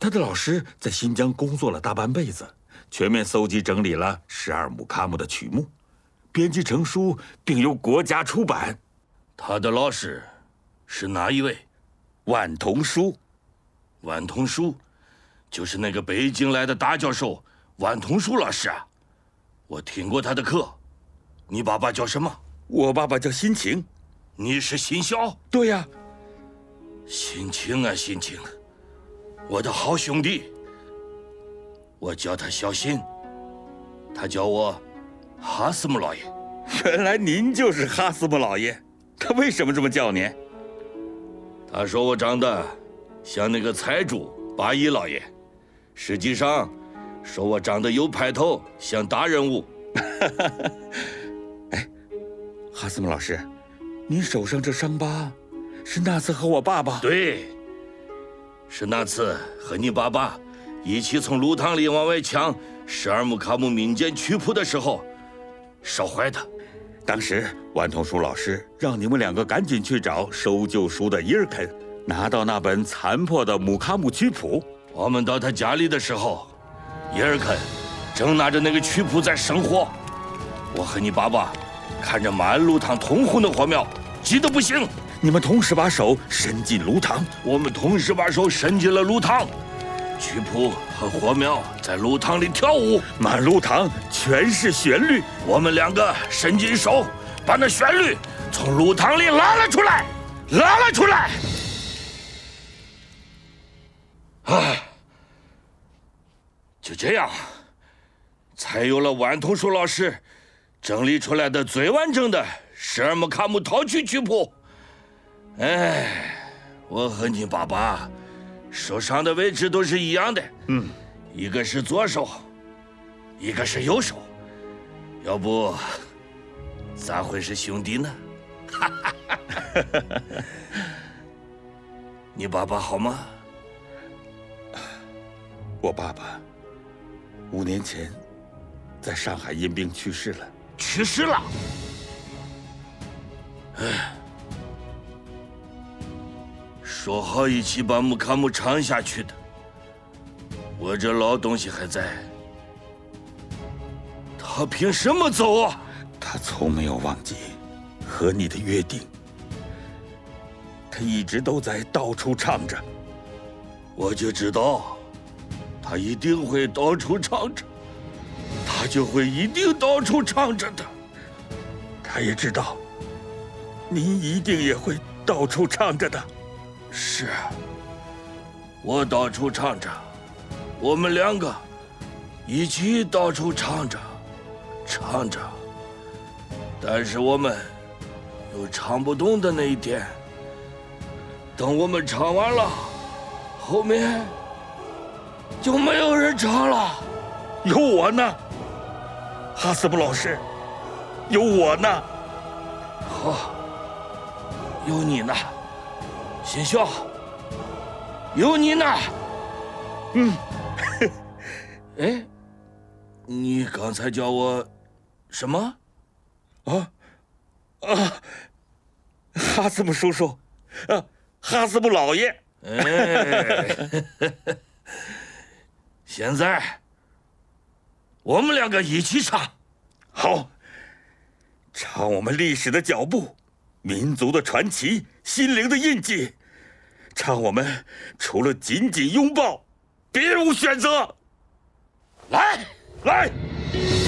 他的老师在新疆工作了大半辈子，全面搜集整理了12木卡姆的曲目，编辑成书，并由国家出版。 他的老师是哪一位？ 万童书。 万童书，就是那个北京来的大教授万童书老师啊。我听过他的课。你爸爸叫什么？ 我爸爸叫辛晴。 你是辛晓？ 对呀。 辛晴啊，辛晴，我的好兄弟。我叫他小辛，他叫我哈斯姆老爷。 原来您就是哈斯姆老爷，他为什么这么叫您？ 他说我长得像那个财主八一老爷，实际上说我长得有派头，像大人物。 哎，哈斯姆老师，您手上这伤疤是那次和我爸爸？ 对，是那次和你爸爸一起从炉膛里往外抢12木卡姆民间曲谱的时候烧坏的。 当时万童书老师让你们2个赶紧去找收旧书的伊尔肯，拿到那本残破的木卡姆曲谱。 我们到他家里的时候，伊尔肯正拿着那个曲谱在生火。我和你爸爸看着满炉膛通红的火苗，急得不行。 你们同时把手伸进炉膛。 我们同时把手伸进了炉膛，曲谱和火苗在炉膛里跳舞， 满炉膛全是旋律。 我们2个伸进手，把那旋律从炉膛里拉了出来，拉了出来。唉，就这样，才有了万童书老师整理出来的最完整的12木卡姆套曲曲谱。哎，我和你爸爸手上的位置都是一样的，一个是左手，一个是右手，要不咋会是兄弟呢？你爸爸好吗？ 我爸爸5年前在上海因病去世了。 去世了？哎，说好一起把木卡姆唱下去的，我这老东西还在，他凭什么走啊？ 他从没有忘记和你的约定，他一直都在到处唱着。 我就知道，他一定会到处唱着，他就会一定到处唱着的。 他也知道，您一定也会到处唱着的。 是，我到处唱着，我们2个一起到处唱着，唱着。但是我们有唱不动的那一天。等我们唱完了，后面就没有人唱了。 有我呢，哈斯姆老师，有我呢。 好，有你呢，新晓，有你呢。哎，你刚才叫我什么？ 哈斯姆叔叔，哈斯姆老爷。 哎，现在我们2个一起唱。 好，唱我们历史的脚步，民族的传奇，心灵的印记，唱我们除了紧紧拥抱，别无选择。 来， 来。